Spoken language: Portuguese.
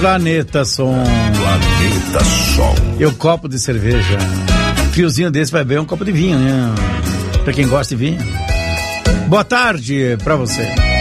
Planeta Som. Planeta Som. E o copo de cerveja. Friozinho desse vai bem um copo de vinho, né? Pra quem gosta de vinho. Boa tarde pra você.